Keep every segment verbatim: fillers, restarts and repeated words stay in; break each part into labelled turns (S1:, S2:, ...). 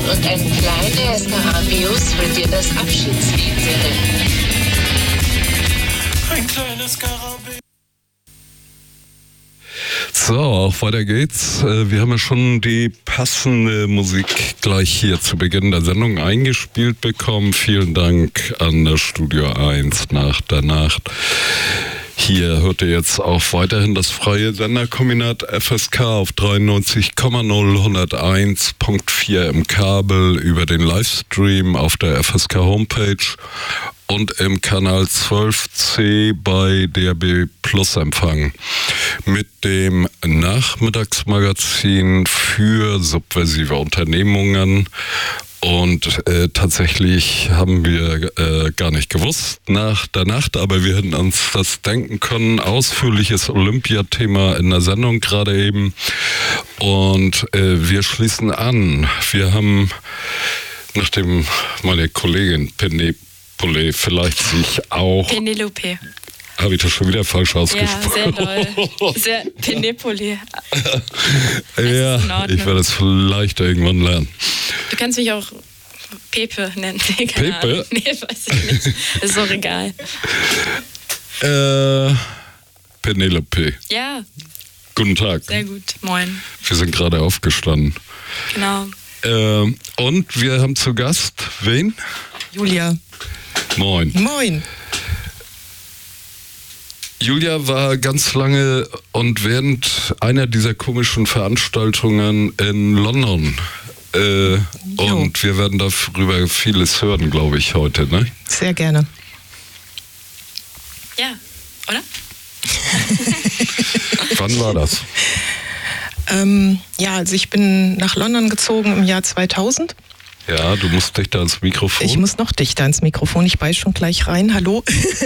S1: und ein kleiner Skarabeus wird dir das Abschiedslied singen.
S2: Ein kleines Skarabeus.
S3: So, auch weiter geht's. Wir haben ja schon die passende Musik gleich hier zu Beginn der Sendung eingespielt bekommen. Vielen Dank an das Studio eins nach der Nacht. Hier hört ihr jetzt auch weiterhin das freie Senderkombinat F S K auf dreiundneunzig Komma null hunderteins Komma vier im Kabel, über den Livestream auf der F S K Homepage und im Kanal zwölf C bei D A B Plus Empfang mit dem Nachmittagsmagazin für subversive Unternehmungen. Und äh, tatsächlich haben wir äh, gar nicht gewusst nach der Nacht, aber wir hätten uns das denken können. Ausführliches Olympiathema in der Sendung gerade eben. Und äh, wir schließen an. Wir haben, nachdem meine Kollegin Penelope vielleicht sich auch...
S4: Penelope.
S3: Habe ich das schon wieder falsch ausgesprochen?
S4: Ja, sehr doll. Sehr Penelope.
S3: Ja, ich werde es vielleicht irgendwann lernen.
S4: Du kannst mich auch Pepe nennen. Nee, keine
S3: Pepe?
S4: Ahnung. Nee, weiß ich nicht. Ist so egal.
S3: Äh, Penelope.
S4: Ja.
S3: Guten Tag.
S4: Sehr gut. Moin.
S3: Wir sind gerade aufgestanden.
S4: Genau.
S3: Äh, und wir haben zu Gast wen?
S5: Julia.
S3: Moin.
S5: Moin.
S3: Julia war ganz lange und während einer dieser komischen Veranstaltungen in London. Äh, und wir werden darüber vieles hören, glaube ich, heute, ne?
S5: Sehr gerne.
S4: Ja, oder?
S3: Wann war das?
S5: Ähm, ja, also ich bin nach London gezogen im Jahr zweitausend.
S3: Ja, du musst dichter ans Mikrofon.
S5: Ich muss noch dichter ans Mikrofon, ich beiß schon gleich rein, hallo.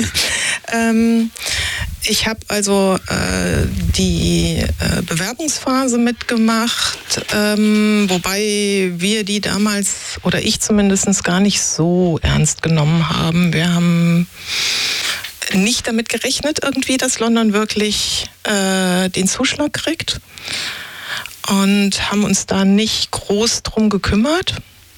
S5: ähm, ich habe also äh, die äh, Bewerbungsphase mitgemacht, ähm, wobei wir die damals, oder ich zumindest, gar nicht so ernst genommen haben. Wir haben nicht damit gerechnet irgendwie, dass London wirklich äh, den Zuschlag kriegt und haben uns da nicht groß drum gekümmert.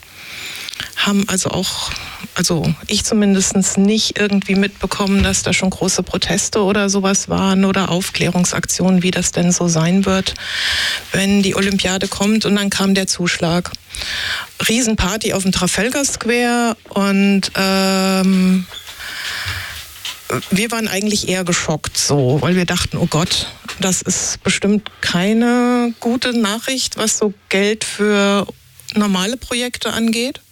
S5: Haben also auch, also ich zumindest nicht irgendwie mitbekommen, dass da schon große Proteste oder sowas waren oder Aufklärungsaktionen, wie das denn so sein wird, wenn die Olympiade kommt. Und dann kam der Zuschlag. Riesenparty auf dem Trafalgar Square und ähm, wir waren eigentlich eher geschockt so, weil wir dachten, oh Gott, das ist bestimmt keine gute Nachricht, was so Geld für normale Projekte angeht.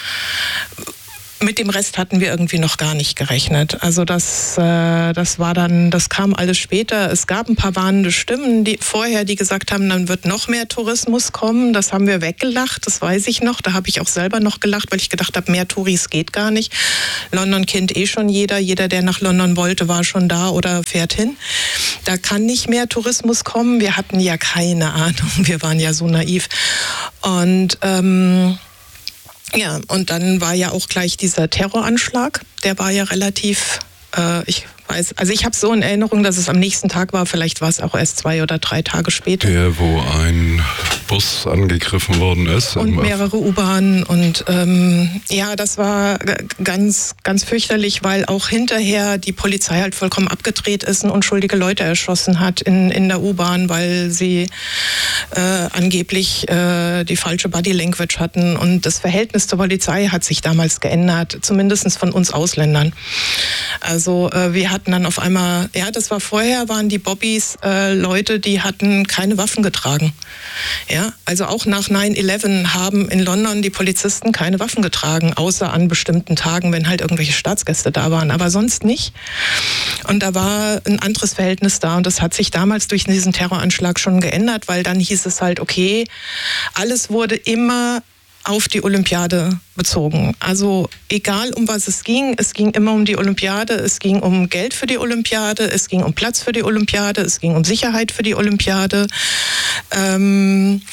S5: Mit dem Rest hatten wir irgendwie noch gar nicht gerechnet. Also das, äh, das war dann, das kam alles später. Es gab ein paar warnende Stimmen, die vorher, die gesagt haben, dann wird noch mehr Tourismus kommen. Das haben wir weggelacht, das weiß ich noch. Da habe ich auch selber noch gelacht, weil ich gedacht habe, mehr Touris geht gar nicht. London kennt eh schon jeder. Jeder, der nach London wollte, war schon da oder fährt hin. Da kann nicht mehr Tourismus kommen. Wir hatten ja keine Ahnung. Wir waren ja so naiv. Und ähm, ja, und dann war ja auch gleich dieser Terroranschlag, der war ja relativ, äh, ich weiß, also ich habe so in Erinnerung, dass es am nächsten Tag war, vielleicht war es auch erst zwei oder drei Tage später.
S3: Der, wo ein Bus angegriffen worden ist.
S5: Und mehrere U-Bahnen und ähm, ja, das war g- ganz, ganz fürchterlich, weil auch hinterher die Polizei halt vollkommen abgedreht ist und unschuldige Leute erschossen hat in, in der U-Bahn, weil sie äh, angeblich äh, die falsche Body Language hatten und das Verhältnis zur Polizei hat sich damals geändert, zumindest von uns Ausländern. Also äh, wir hatten dann auf einmal, ja, das war vorher, waren die Bobbys äh, Leute, die hatten keine Waffen getragen. Ja, also auch nach neun elf haben in London die Polizisten keine Waffen getragen, außer an bestimmten Tagen, wenn halt irgendwelche Staatsgäste da waren, aber sonst nicht. Und da war ein anderes Verhältnis da und das hat sich damals durch diesen Terroranschlag schon geändert, weil dann hieß es halt, okay, alles wurde immer auf die Olympiade bezogen. Also egal, um was es ging, es ging immer um die Olympiade, es ging um Geld für die Olympiade, es ging um Platz für die Olympiade, es ging um Sicherheit für die Olympiade. Ähm,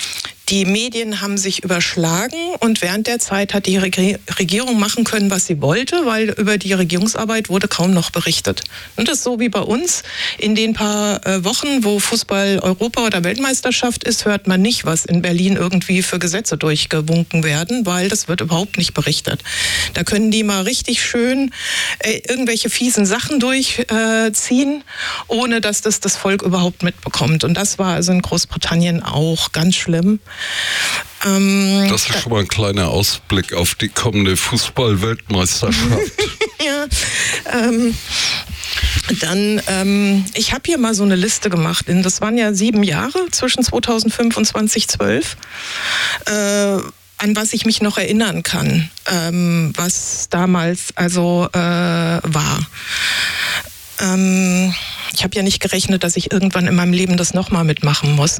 S5: Die Medien haben sich überschlagen und während der Zeit hat die Regierung machen können, was sie wollte, weil über die Regierungsarbeit wurde kaum noch berichtet. Und das ist so wie bei uns. In den paar Wochen, wo Fußball Europa- oder Weltmeisterschaft ist, hört man nicht, was in Berlin irgendwie für Gesetze durchgewunken werden, weil das wird überhaupt nicht berichtet. Da können die mal richtig schön äh, irgendwelche fiesen Sachen durchziehen, äh, ohne dass das das Volk überhaupt mitbekommt. Und das war also in Großbritannien auch ganz schlimm. Ähm,
S3: das ist schon mal ein kleiner Ausblick auf die kommende Fußball-Weltmeisterschaft.
S5: ja, ähm, dann, ähm, ich habe hier mal so eine Liste gemacht. Das waren ja sieben Jahre zwischen zweitausendfünf und zweitausendzwölf. Äh, an was ich mich noch erinnern kann, ähm, was damals also äh, war. Ähm, ich habe ja nicht gerechnet, dass ich irgendwann in meinem Leben das nochmal mitmachen muss.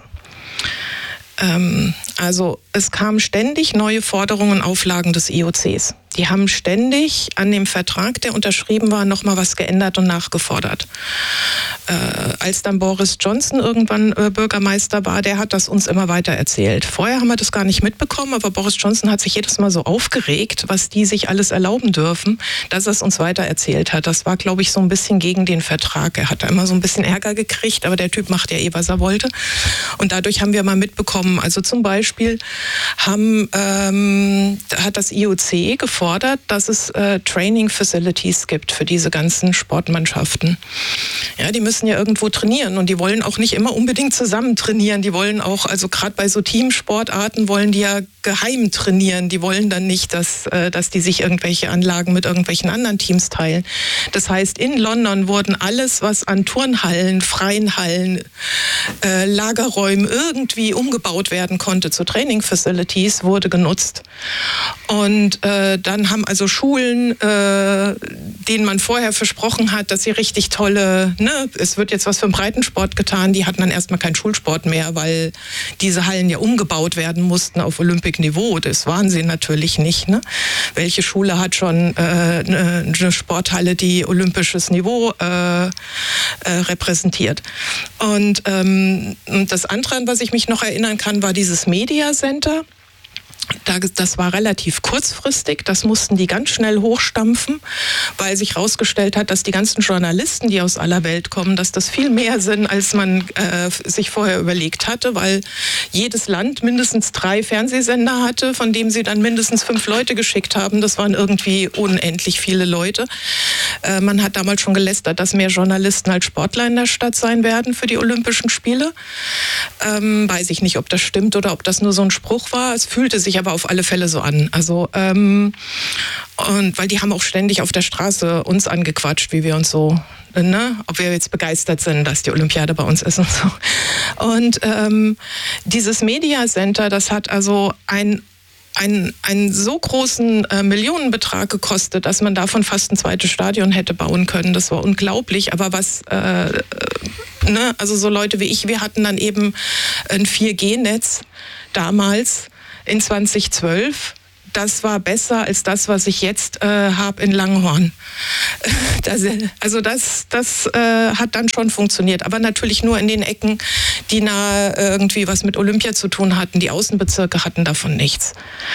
S5: Ähm, also es kamen ständig neue Forderungen und Auflagen des I O Cs. Die haben ständig an dem Vertrag, der unterschrieben war, nochmal was geändert und nachgefordert. Äh, als dann Boris Johnson irgendwann äh, Bürgermeister war, der hat das uns immer weiter erzählt. Vorher haben wir das gar nicht mitbekommen, aber Boris Johnson hat sich jedes Mal so aufgeregt, was die sich alles erlauben dürfen, dass er es uns weiter erzählt hat. Das war, glaube ich, so ein bisschen gegen den Vertrag. Er hat da immer so ein bisschen Ärger gekriegt, aber der Typ macht ja eh, was er wollte. Und dadurch haben wir mal mitbekommen, also zum Beispiel haben, ähm, hat das I O C gefordert, dass es äh, Training Facilities gibt für diese ganzen Sportmannschaften. Ja, die müssen ja irgendwo trainieren und die wollen auch nicht immer unbedingt zusammen trainieren. Die wollen auch, also gerade bei so Teamsportarten wollen die ja geheim trainieren. Die wollen dann nicht, dass, äh, dass die sich irgendwelche Anlagen mit irgendwelchen anderen Teams teilen. Das heißt, in London wurden alles, was an Turnhallen, freien Hallen, äh, Lagerräumen irgendwie umgebaut werden konnte zu Training Facilities, wurde genutzt. Und äh, dann haben also Schulen, äh, denen man vorher versprochen hat, dass sie richtig tolle, ne, es wird jetzt was für den Breitensport getan, die hatten dann erstmal keinen Schulsport mehr, weil diese Hallen ja umgebaut werden mussten auf Olympic-Niveau. Das waren sie natürlich nicht. Ne? Welche Schule hat schon äh, eine Sporthalle, die olympisches Niveau äh, äh, repräsentiert? Und ähm, das andere, an was ich mich noch erinnern kann, war dieses Media Center. Das war relativ kurzfristig, das mussten die ganz schnell hochstampfen, weil sich herausgestellt hat, dass die ganzen Journalisten, die aus aller Welt kommen, dass das viel mehr sind, als man äh, sich vorher überlegt hatte, weil jedes Land mindestens drei Fernsehsender hatte, von denen sie dann mindestens fünf Leute geschickt haben. Das waren irgendwie unendlich viele Leute. Äh, man hat damals schon gelästert, dass mehr Journalisten als Sportler in der Stadt sein werden für die Olympischen Spiele. Ähm, weiß ich nicht, ob das stimmt oder ob das nur so ein Spruch war. Es fühlte sich aber auf alle Fälle so an. Also, ähm, und weil die haben auch ständig auf der Straße uns angequatscht, wie wir uns so, ne, ob wir jetzt begeistert sind, dass die Olympiade bei uns ist und so. Und ähm, dieses Media Center, das hat also ein Einen, einen so großen äh, Millionenbetrag gekostet, dass man davon fast ein zweites Stadion hätte bauen können. Das war unglaublich. Aber was, äh, äh, ne, also so Leute wie ich, wir hatten dann eben ein vier G Netz damals in zweitausendzwölf. Das war besser als das, was ich jetzt äh, habe in Langhorn. Das, also das, das äh, hat dann schon funktioniert, aber natürlich nur in den Ecken, die nahe irgendwie was mit Olympia zu tun hatten. Die Außenbezirke hatten davon nichts.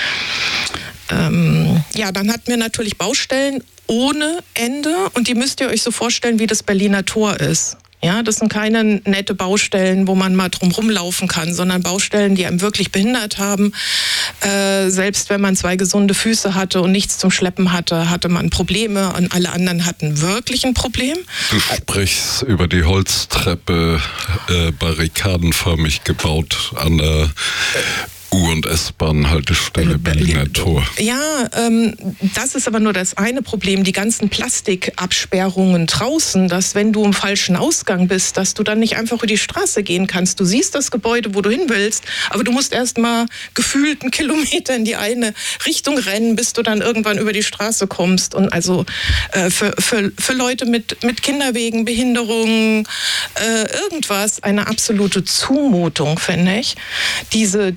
S5: Ähm, ja, dann hatten wir natürlich Baustellen ohne Ende und die müsst ihr euch so vorstellen, wie das Berliner Tor ist. Ja, das sind keine nette Baustellen, wo man mal drum rumlaufen kann, sondern Baustellen, die einem wirklich behindert haben. Äh, selbst wenn man zwei gesunde Füße hatte und nichts zum Schleppen hatte, hatte man Probleme und alle anderen hatten wirklich ein Problem.
S3: Du sprichst über die Holztreppe, äh, barrikadenförmig gebaut an der U- und S-Bahn-Haltestelle Berliner Tor.
S5: Ja, ähm, das ist aber nur das eine Problem. Die ganzen Plastikabsperrungen draußen, dass wenn du im falschen Ausgang bist, dass du dann nicht einfach über die Straße gehen kannst. Du siehst das Gebäude, wo du hin willst, aber du musst erst mal gefühlt einen Kilometer in die eine Richtung rennen, bis du dann irgendwann über die Straße kommst. Und also äh, für, für, für Leute mit, mit Kinderwegen, Behinderungen, äh, irgendwas, eine absolute Zumutung, finde ich. Diese, diese eine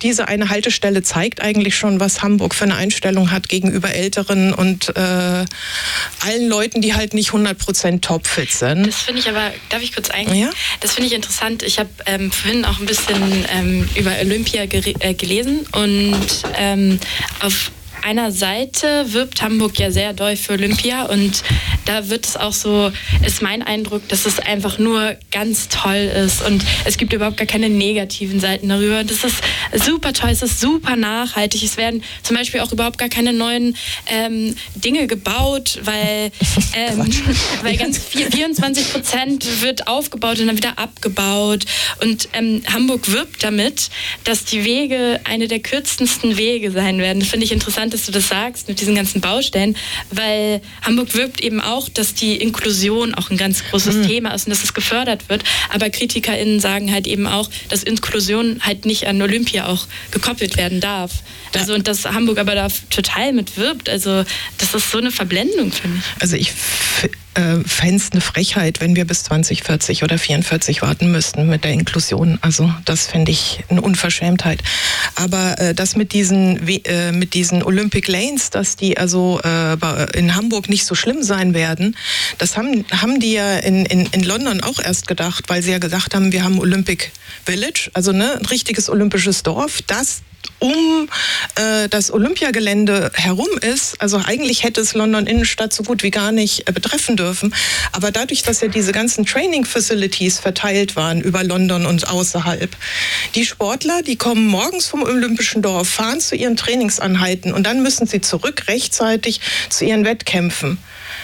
S5: eine Haltestelle zeigt eigentlich schon, was Hamburg für eine Einstellung hat gegenüber Älteren und äh, allen Leuten, die halt nicht hundert Prozent topfit sind.
S4: Das finde ich aber, darf ich kurz eingehen?
S5: Ja?
S4: Das finde ich interessant. Ich habe ähm, vorhin auch ein bisschen ähm, über Olympia gere- äh, gelesen und ähm, auf einer Seite wirbt Hamburg ja sehr doll für Olympia und da wird es auch so, ist mein Eindruck, dass es einfach nur ganz toll ist und es gibt überhaupt gar keine negativen Seiten darüber. Das ist super toll, es ist super nachhaltig. Es werden zum Beispiel auch überhaupt gar keine neuen ähm, Dinge gebaut, weil, ähm, weil ganz viel, vierundzwanzig Prozent wird aufgebaut und dann wieder abgebaut. Und ähm, Hamburg wirbt damit, dass die Wege eine der kürzesten Wege sein werden. Das finde ich interessant, dass du das sagst mit diesen ganzen Baustellen, weil Hamburg wirbt eben auch, dass die Inklusion auch ein ganz großes mhm. Thema ist und dass es gefördert wird. Aber KritikerInnen sagen halt eben auch, dass Inklusion halt nicht an Olympia auch gekoppelt werden darf. Also und dass Hamburg aber da total mit wirbt. Also das ist so eine Verblendung, finde ich.
S5: Also ich f- äh, fände es eine Frechheit, wenn wir bis zwanzig vierzig oder vierundvierzig warten müssten mit der Inklusion. Also das fände ich eine Unverschämtheit. Aber äh, das mit diesen, äh, mit diesen Olympic Lanes, dass die also äh, in Hamburg nicht so schlimm sein werden, das haben, haben die ja in, in, in London auch erst gedacht, weil sie ja gesagt haben, wir haben Olympic Village, also ne, ein richtiges olympisches Dorf, das um äh, das Olympiagelände herum ist. Also eigentlich hätte es London Innenstadt so gut wie gar nicht äh, betreffen dürfen. Aber dadurch, dass ja diese ganzen Training-Facilities verteilt waren über London und außerhalb, die Sportler, die kommen morgens vom Olympischen Dorf, fahren zu ihren Trainingseinheiten und dann müssen sie zurück rechtzeitig zu ihren Wettkämpfen.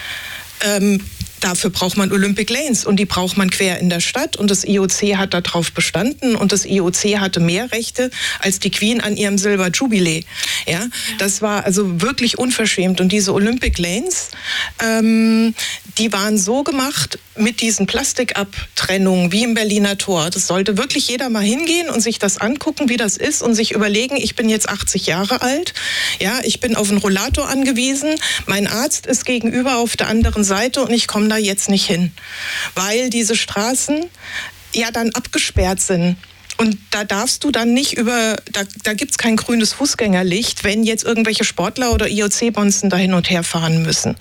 S5: Ähm, Dafür braucht man Olympic Lanes und die braucht man quer in der Stadt und das I O C hat darauf bestanden und das I O C hatte mehr Rechte als die Queen an ihrem Silberjubiläe. Ja, das war also wirklich unverschämt und diese Olympic Lanes, ähm, die waren so gemacht mit diesen Plastikabtrennungen wie im Berliner Tor. Das sollte wirklich jeder mal hingehen und sich das angucken, wie das ist und sich überlegen, ich bin jetzt achtzig Jahre alt, ja, ich bin auf einen Rollator angewiesen, mein Arzt ist gegenüber auf der anderen Seite und ich komme da jetzt nicht hin, weil diese Straßen ja dann abgesperrt sind. Und da darfst du dann nicht über, da, da gibt es kein grünes Fußgängerlicht, wenn jetzt irgendwelche Sportler oder I O C-Bonzen da hin und her fahren müssen.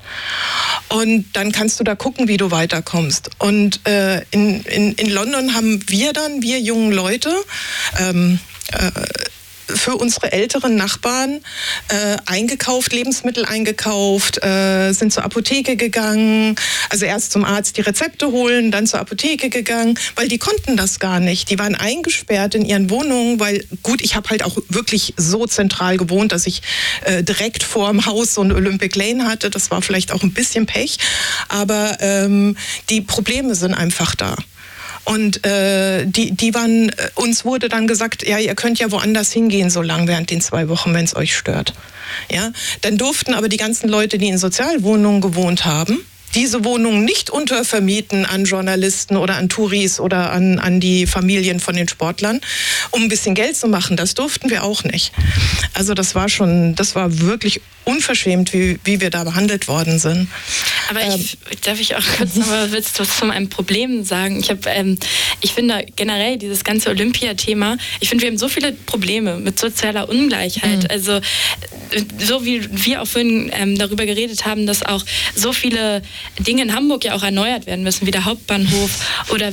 S5: Und dann kannst du da gucken, wie du weiterkommst. Und äh, in, in, in London haben wir dann, wir jungen Leute, ähm, äh, für unsere älteren Nachbarn äh, eingekauft, Lebensmittel eingekauft, äh, sind zur Apotheke gegangen, also erst zum Arzt die Rezepte holen, dann zur Apotheke gegangen, weil die konnten das gar nicht. Die waren eingesperrt in ihren Wohnungen, weil, gut, ich habe halt auch wirklich so zentral gewohnt, dass ich äh, direkt vor dem Haus so eine Olympic Lane hatte. Das war vielleicht auch ein bisschen Pech, aber ähm, die Probleme sind einfach da. Und äh, die, die waren, uns wurde dann gesagt, ja, ihr könnt ja woanders hingehen so lang während den zwei Wochen, wenn es euch stört. Ja? Dann durften aber die ganzen Leute, die in Sozialwohnungen gewohnt haben, diese Wohnungen nicht untervermieten an Journalisten oder an Touris oder an, an die Familien von den Sportlern, um ein bisschen Geld zu machen. Das durften wir auch nicht. Also das war schon, das war wirklich unverschämt, wie, wie wir da behandelt worden sind.
S4: Aber ich, darf ich auch kurz noch mal was zu meinem Problem sagen? Ich, hab, ähm, ich finde generell dieses ganze Olympia-Thema, ich finde, wir haben so viele Probleme mit sozialer Ungleichheit. Mhm. Also so wie wir auch vorhin ähm, darüber geredet haben, dass auch so viele Dinge in Hamburg ja auch erneuert werden müssen, wie der Hauptbahnhof oder